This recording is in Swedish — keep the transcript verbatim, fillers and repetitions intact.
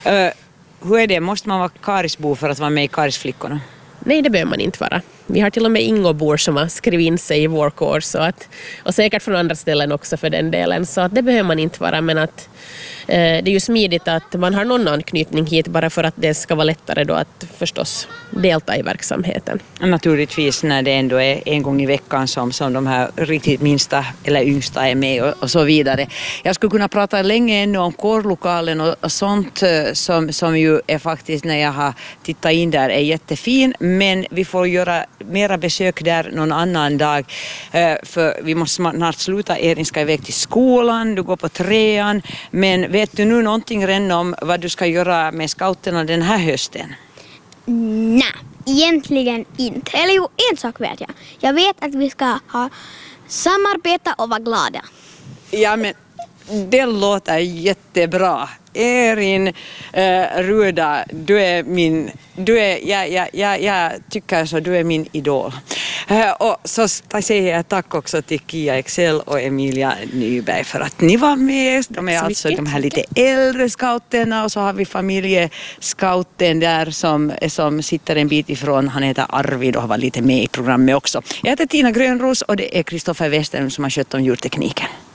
Uh, hur är det? Måste man vara Karisbo för att vara med i Karisflickorna? Nej, det behöver man inte vara. Vi har till och med Ingobor som har skrivit in sig i vår kår, så att, och säkert från andra ställen också för den delen, så att det behöver man inte vara, men att eh, det är ju smidigt att man har någon anknytning hit bara för att det ska vara lättare då att förstås delta i verksamheten. Naturligtvis när det ändå är en gång i veckan som, som de här riktigt minsta eller yngsta är med och, och så vidare. Jag skulle kunna prata länge ännu om kårlokalen och, och sånt som, som ju är faktiskt, när jag har tittat in där, är jättefin, men vi får göra mera besök där någon annan dag, för vi måste snart sluta. Erin ska iväg till skolan, du går på trean, men vet du nu någonting redan om vad du ska göra med scouterna den här hösten? Nej, egentligen inte. Eller jo, en sak vet jag. Jag vet att vi ska ha samarbeta och vara glada. Ja, men det låter jättebra. Erin uh, Ruda, du är min, du är, ja, ja, ja, jag tycker så, du är min idol. Uh, och så säger jag tack också till Kia Excel och Emilia Nyberg för att ni var med. De är alltså de här lite äldre scouterna, och så har vi familjescouten där som, som sitter en bit ifrån. Han heter Arvid och har varit lite med i programmet också. Jag heter Tina Grönros och det är Kristoffer Westerlund som har skött om ljudtekniken.